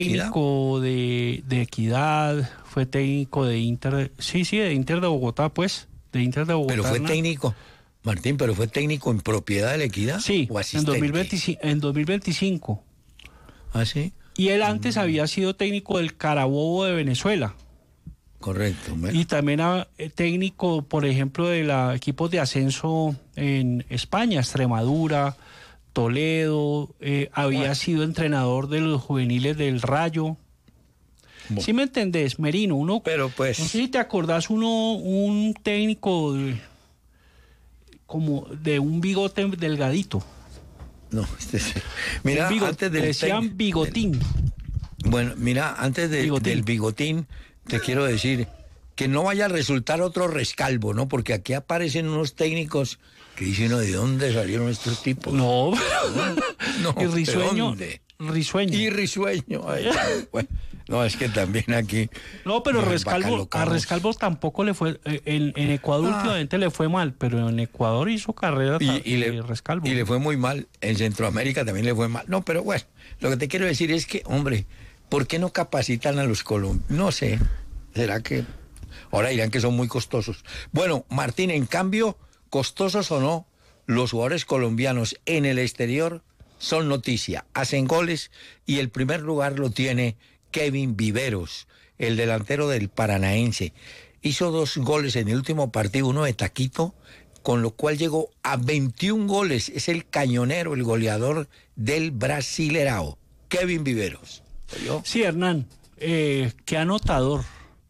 técnico de Equidad, fue técnico de Inter, sí, de Inter de Bogotá, pues, de Inter de Bogotá. Pero fue técnico, Martín, pero fue técnico en propiedad de la Equidad. Sí, o asistente. en 2025. ¿Ah, sí? Y él antes había sido técnico del Carabobo de Venezuela. Correcto. Y también técnico, por ejemplo, de los equipos de ascenso en España, Extremadura, Toledo, había sido entrenador de los juveniles del Rayo. Bueno. ¿Sí me entendés, Merino? Pero pues... No sé si te acordás un técnico como de un bigote delgadito. No, mira, antes del... Le decían bigotín. Bueno, mira, antes del bigotín, te quiero decir que no vaya a resultar otro Rescalvo, ¿no? Porque aquí aparecen unos técnicos que dicen, ¿de dónde salieron estos tipos? No, y Risueño. Y Risueño. Ay, bueno, no, es que también aquí... No, pero a Rescalvo tampoco le fue... En Ecuador últimamente le fue mal, pero en Ecuador hizo carrera Rescalvo. Y le fue muy mal. En Centroamérica también le fue mal. No, pero bueno, lo que te quiero decir es que, hombre, ¿por qué no capacitan a los colombianos? No sé, ¿será que...? Ahora dirán que son muy costosos. Bueno, Martín, en cambio, costosos o no, los jugadores colombianos en el exterior son noticia, hacen goles y el primer lugar lo tiene Kevin Viveros, el delantero del Paranaense. Hizo 2 goles en el último partido, uno de taquito, con lo cual llegó a 21 goles. Es el cañonero, el goleador del Brasilerao, Kevin Viveros. ¿Oyó? Sí, Hernán, qué anotador.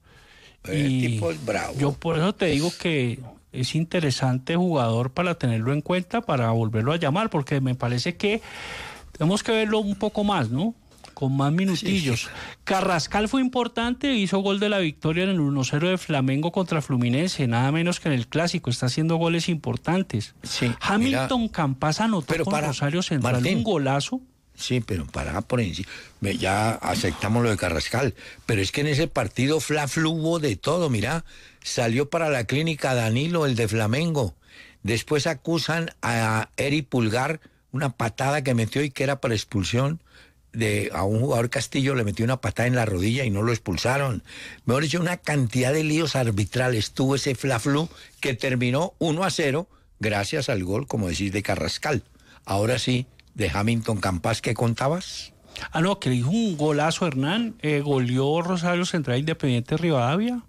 El tipo es bravo. Yo por eso te digo que es interesante jugador para tenerlo en cuenta, para volverlo a llamar, porque me parece que tenemos que verlo un poco más, ¿no? Con más minutillos. Sí. Carrascal fue importante, hizo gol de la victoria en el 1-0 de Flamengo contra Fluminense, nada menos que en el Clásico, está haciendo goles importantes. Sí, Hamilton Campas anotó con Rosario Central, Martín, un golazo. Sí, pero para por encima. Ya aceptamos lo de Carrascal. Pero es que en ese partido Fla-Flu hubo de todo, mira. Salió para la clínica Danilo, el de Flamengo. Después acusan a Eri Pulgar, una patada que metió y que era para expulsión. A un jugador Castillo le metió una patada en la rodilla y no lo expulsaron. Mejor dicho, una cantidad de líos arbitrales tuvo ese Fla-Flu que terminó 1-0 gracias al gol, como decís, de Carrascal. Ahora sí, de Hamilton Campas, ¿qué contabas? No, que hizo un golazo, Hernán, goleó Rosario Central Independiente Rivadavia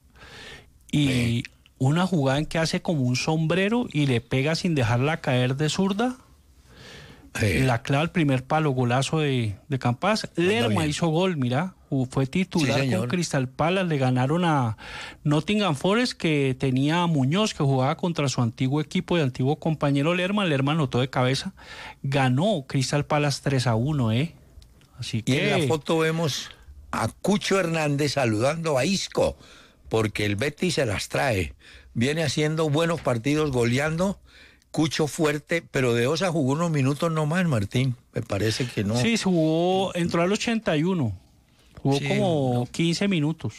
y una jugada en que hace como un sombrero y le pega sin dejarla caer de zurda, la clava al primer palo, golazo de Campas. Lerma hizo gol, mira, fue titular con Crystal Palace, le ganaron a Nottingham Forest, que tenía a Muñoz, que jugaba contra su antiguo equipo y antiguo compañero Lerma anotó de cabeza, ganó Crystal Palace 3-1, Así que... Y en la foto vemos a Cucho Hernández saludando a Isco, porque el Betis se las trae, viene haciendo buenos partidos, goleando. Cucho fuerte, pero de Osa jugó unos minutos nomás, Martín. Me parece que no. Sí, entró al 81. Jugó como 15 minutos.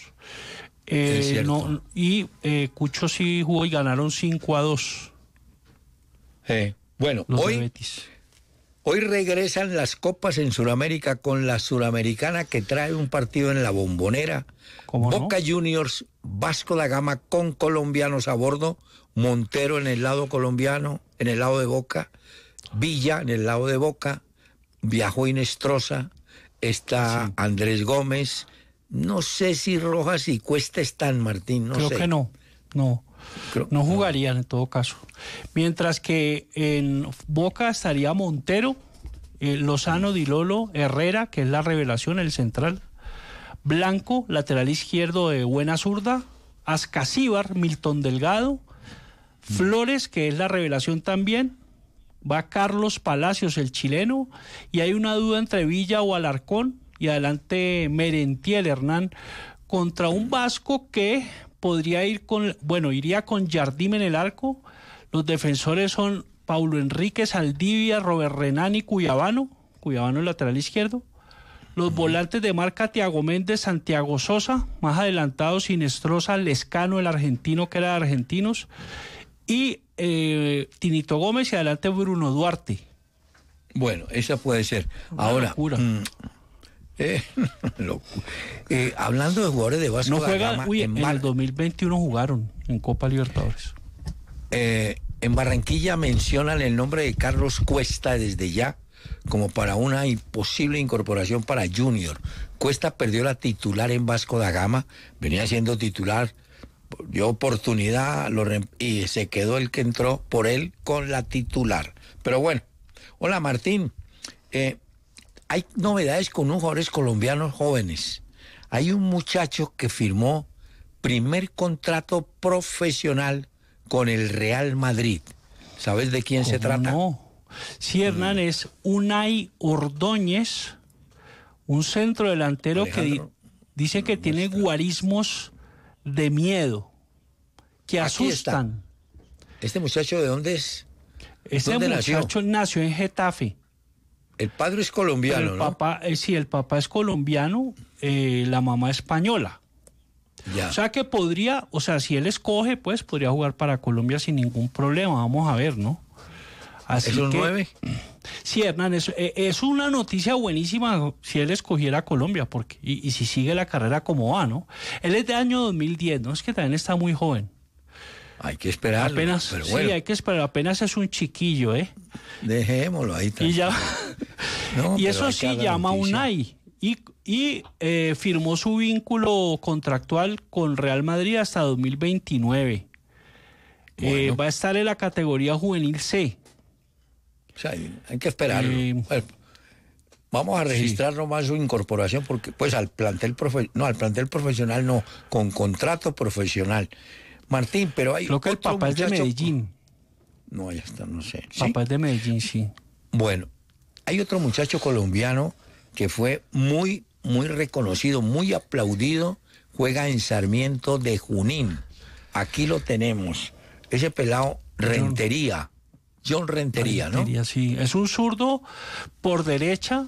Cucho sí jugó y ganaron 5-2. Bueno, hoy regresan las copas en Sudamérica con la Suramericana, que trae un partido en la Bombonera. Boca Juniors, Vasco da Gama con colombianos a bordo. Montero en el lado colombiano, en el lado de Boca, Villa en el lado de Boca, viajó Inestrosa, está Andrés Gómez, no sé si Rojas y Cuesta están, Martín, no sé. Creo que no jugarían en todo caso. Mientras que en Boca estaría Montero, Lozano, Dilolo, Herrera, que es la revelación, el central, Blanco, lateral izquierdo de buena zurda, Ascasíbar, Milton Delgado, Flores, que es la revelación también, va Carlos Palacios, el chileno, y hay una duda entre Villa o Alarcón, y adelante Merentiel, Hernán, contra un vasco que podría iría con Jardim en el arco. Los defensores son Paulo Enrique Saldivia, Robert Renán y Cuyabano el lateral izquierdo. Los volantes de marca Thiago Méndez, Santiago Sosa, más adelantados Inestrosa, Lescano, el argentino que era de Argentinos, y Tinito Gómez, y adelante Bruno Duarte. Bueno, esa puede ser. Ahora, Lo- hablando de jugadores de Vasco No da juegan, Gama, en el 2021 jugaron en Copa Libertadores. En Barranquilla mencionan el nombre de Carlos Cuesta desde ya como para una posible incorporación para Junior. Cuesta perdió la titular en Vasco da Gama, venía siendo titular, dio oportunidad y se quedó el que entró por él con la titular. Pero bueno, hola Martín, hay novedades con unos jugadores colombianos jóvenes. Hay un muchacho que firmó primer contrato profesional con el Real Madrid. ¿Sabes de quién se trata? No. Sí, Hernán, es Unai Ordóñez, un centro delantero que dice que tiene guarismos de miedo, que Aquí asustan. está. ¿Este muchacho de dónde es? Este ¿Dónde muchacho nació en Getafe. El padre es colombiano, El ¿no? papá, sí, el papá es colombiano, la mamá española. Ya. O sea que podría, o sea, si él escoge, pues podría jugar para Colombia sin ningún problema. Vamos a ver, ¿no? Así ¿Es un que, 9? Sí, Hernán, es una noticia buenísima si él escogiera a Colombia, porque y si sigue la carrera como va, ¿no? Él es de año 2010, ¿no? Es que también está muy joven. Hay que esperarlo. Apenas, pero bueno, sí, hay que esperar, apenas es un chiquillo, ¿eh? dejémoslo ahí Y ya, No, y pero eso hay que sí dar la llama a noticia. Unai. Y firmó su vínculo contractual con Real Madrid hasta 2029. Bueno. Va a estar en la categoría juvenil C. O sea, hay que esperarlo. Bueno, vamos a registrar nomás su incorporación porque pues al plantel profesional no, con contrato profesional. Martín, pero hay Creo que el otro papá es de muchacho- Medellín. No, ya está, no sé. ¿Sí? Papá es de Medellín, sí. Bueno, hay otro muchacho colombiano que fue muy, muy reconocido, muy aplaudido, juega en Sarmiento de Junín. Aquí lo tenemos. Ese pelado Rentería. John Rentería, ¿no? Rentería, sí. Es un zurdo por derecha,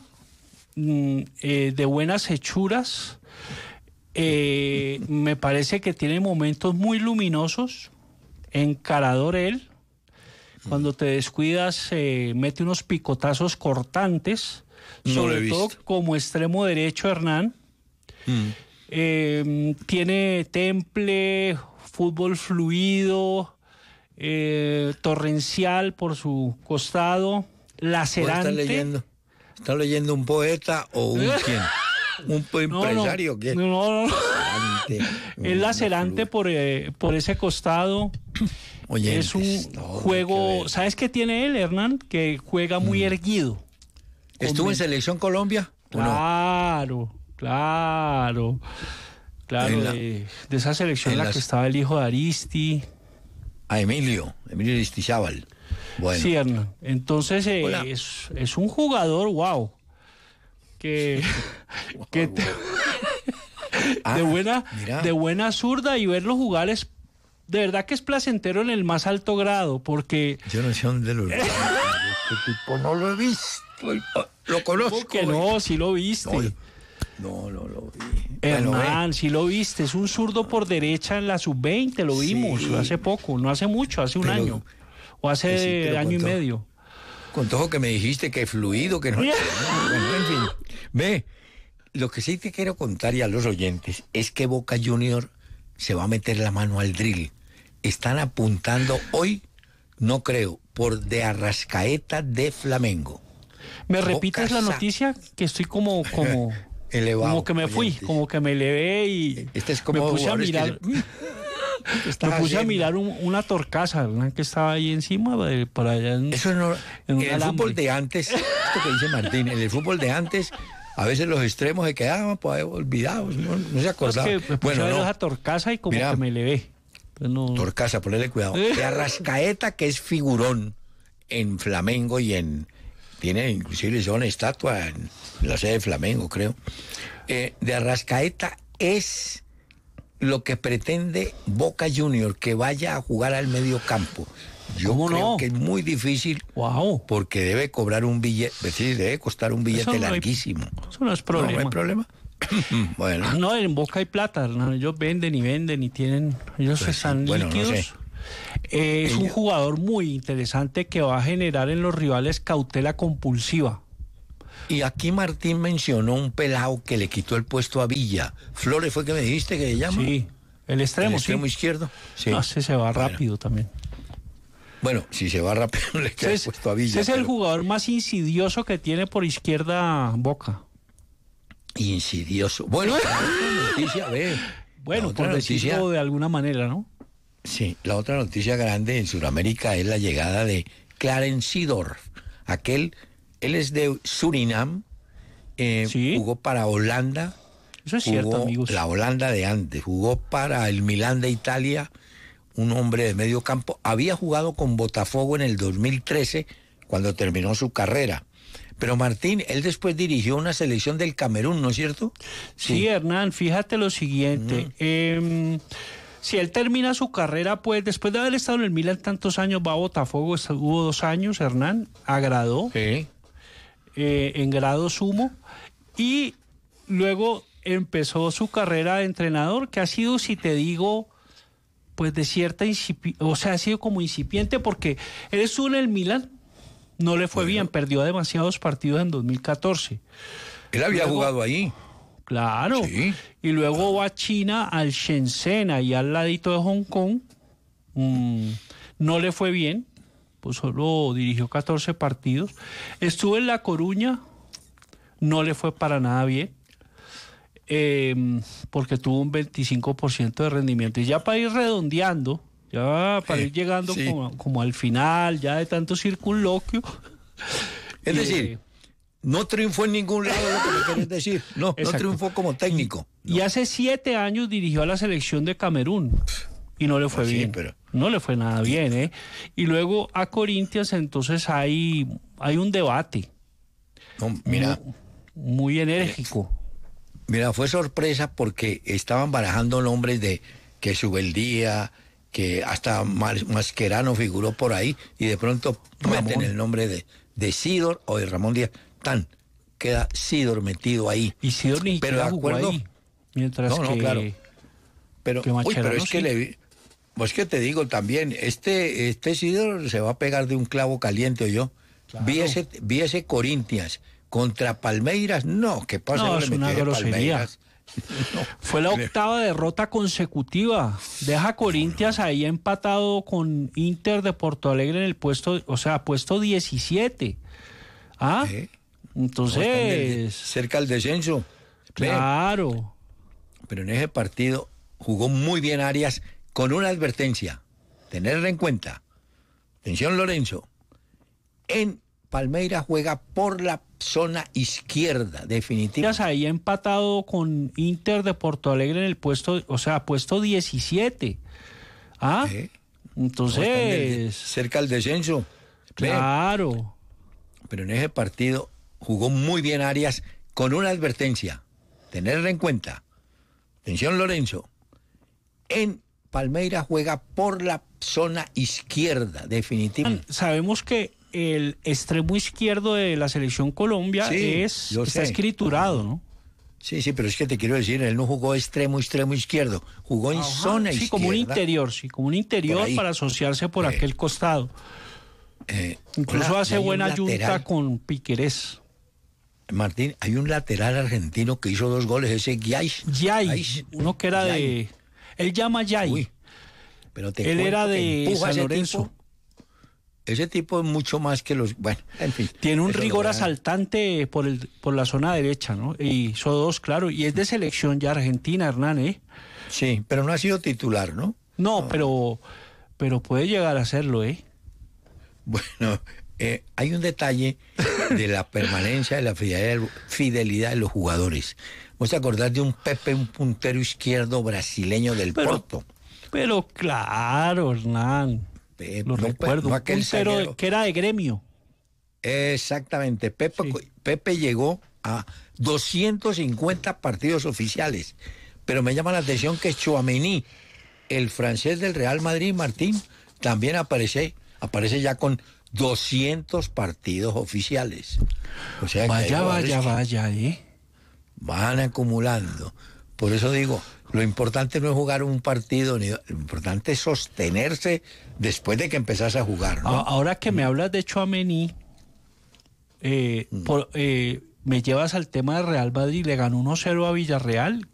de buenas hechuras. Me parece que tiene momentos muy luminosos. Encarador él. Cuando te descuidas, mete unos picotazos cortantes. No lo he Sobre todo visto. como extremo derecho, Hernán. Tiene temple, fútbol fluido, torrencial por su costado, lacerante. ¿Está leyendo un poeta o un quién? ¿Un empresario? ¿Quién? No. Lacerante. Es lacerante por ese costado. Oyentes, Es un no, juego. ¿Sabes qué tiene él, Hernán? Que juega muy erguido. ¿Estuvo en Selección Colombia? ¿O no? Claro. De esa selección en la que estaba el hijo de Aristi. A Emilio Aristizábal. Bueno. Sí, Hernán. Entonces es un jugador, wow. Que de buena zurda, y verlo jugar es de verdad que es placentero en el más alto grado, porque Yo no sé dónde lo este tipo no lo he visto. Lo conozco. que no, sí lo viste. No lo vi. Hernán, sí lo viste, es un zurdo por derecha en la sub-20, lo vimos hace poco, no hace mucho, hace un año, o hace año y medio. Con todo que me dijiste que fluido, que no. Bueno, en fin. Ve, lo que sí te quiero contar y a los oyentes es que Boca Junior se va a meter la mano al drill. Están apuntando hoy, no creo, por De Arrascaeta de Flamengo. ¿Me repites la noticia? Que estoy como elevado. Como que me fui, como que me elevé y es como me puse a mirar. Me puse a mirar una torcaza, ¿verdad? Que estaba ahí encima, por allá Eso no, en el fútbol de antes, esto que dice Martín, en el fútbol de antes, a veces los extremos se quedaban pues, olvidados, no se acordaban. Es que me puse a ver esa torcaza y como que me elevé. No... Torcaza, ponle cuidado. De Arrascaeta, que es figurón en Flamengo y tiene inclusive son estatua en la sede de Flamengo, creo. De Arrascaeta es lo que pretende Boca Junior, que vaya a jugar al medio campo. Yo creo que es muy difícil, porque debe cobrar un billete, sí, debe costar un billete larguísimo. Eso no es problema. ¿No hay problema? Bueno. No, en Boca hay plata, ¿no? Ellos venden y tienen, ellos pues están líquidos. No sé. Es un jugador muy interesante que va a generar en los rivales cautela compulsiva. Y aquí Martín mencionó un pelado que le quitó el puesto a Villa. Flores fue que me dijiste que se llama. Sí, el extremo, extremo izquierdo. Sí. No, ese se va rápido también. Bueno, si se va rápido le queda el puesto a Villa. Ese es el jugador más insidioso que tiene por izquierda Boca. Insidioso. Bueno, la otra noticia, ve. Bueno, por decirlo de alguna manera, ¿no? Sí, la otra noticia grande en Sudamérica es la llegada de Clarence Seedorf. Él es de Surinam, ¿Sí? jugó para Holanda. Eso es cierto, amigos. La Holanda de antes, jugó para el Milán de Italia, un hombre de medio campo. Había jugado con Botafogo en el 2013, cuando terminó su carrera. Pero Martín, él después dirigió una selección del Camerún, ¿no es cierto? Sí, Hernán, fíjate lo siguiente. Si él termina su carrera, pues después de haber estado en el Milan tantos años, va a Botafogo, hubo 2 años, Hernán, agradó, Sí. En grado sumo, y luego empezó su carrera de entrenador, que ha sido, si te digo, pues de cierta o sea, ha sido como incipiente, porque él estuvo en el Milan, no le fue bien, perdió demasiados partidos en 2014. Él había jugado ahí. Claro, Sí. Y luego va a China, al Shenzhen, ahí al ladito de Hong Kong, no le fue bien, pues solo dirigió 14 partidos, estuvo en La Coruña, no le fue para nada bien, porque tuvo un 25% de rendimiento, y ya para ir redondeando, ya para ir llegando sí. como al final, ya de tanto circunloquio. Es decir, no triunfó en ningún lado, lo que me querés decir. No triunfó como técnico. Y hace 7 años dirigió a la selección de Camerún y no le fue bien. Pero... No le fue nada bien, ¿eh? Y luego a Corinthians, entonces hay un debate. No, mira. Muy enérgico. Mira, fue sorpresa porque estaban barajando nombres de que Subeldía, que hasta Mascherano figuró por ahí, y de pronto meten el nombre de Sidor o de Ramón Díaz. Queda Sidor metido ahí. Y Sidor ni siquiera jugó ahí. Mientras que... claro. Pero es sí. que pues que te digo también, este Sidor se va a pegar de un clavo caliente, yo. Claro. Vi ese Corinthians contra Palmeiras. No, ¿qué pasa? No, es una grosería. No. Fue la 8ª derrota consecutiva. Deja a Corinthians ahí empatado con Inter de Porto Alegre en el puesto, o sea, puesto 17. ¿Ah? Entonces... cerca del descenso. Claro. Pero en ese partido jugó muy bien Arias, con una advertencia. Tenerla en cuenta. Atención, Lorenzo. En Palmeiras juega por la zona izquierda, definitivamente. Ahí empatado con Inter de Porto Alegre en el puesto, o sea, puesto 17. ¿Ah? Entonces... cerca del descenso. Claro. Pero en ese partido jugó muy bien Arias, con una advertencia. Tenerla en cuenta. Atención, Lorenzo. En Palmeiras juega por la zona izquierda, definitivamente. Sabemos que el extremo izquierdo de la selección Colombia está escriturado, ¿no? Sí, pero es que te quiero decir, él no jugó extremo izquierdo, jugó en zona izquierda. Como un interior para asociarse por aquel costado. Incluso hace buena yunta con Piquerés. Martín, hay un lateral argentino que hizo 2 goles, ese Yay, uno que era de... Él llama Yay. Uy, pero él era de San Lorenzo. Ese tipo es mucho más que los... Bueno, en fin. Tiene un rigor asaltante por la zona derecha, ¿no? Y hizo 2, claro. Y es de selección ya argentina, Hernán, ¿eh? Sí, pero no ha sido titular, ¿no? No, pero puede llegar a serlo, ¿eh? Bueno, hay un detalle de la permanencia, de la fidelidad de los jugadores. Vos te acordás de un Pepe, un puntero izquierdo brasileño del Porto. Pero claro, Hernán. Lo recuerdo, un puntero que era de Gremio. Exactamente. Pepe llegó a 250 partidos oficiales. Pero me llama la atención que Tchouaméni, el francés del Real Madrid, Martín, también aparece ya con 200 partidos oficiales. O sea, vaya, van acumulando. Por eso digo, lo importante no es jugar un partido, lo importante es sostenerse después de que empezás a jugar, ¿no? Ahora que me hablas de Tchouaméni, me llevas al tema de Real Madrid, le ganó 1-0 a Villarreal,